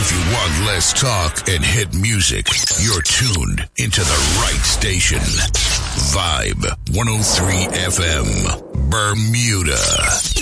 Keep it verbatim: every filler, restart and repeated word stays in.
If you want less talk and hit music, you're tuned into the right station. Vibe one oh three F M, Bermuda.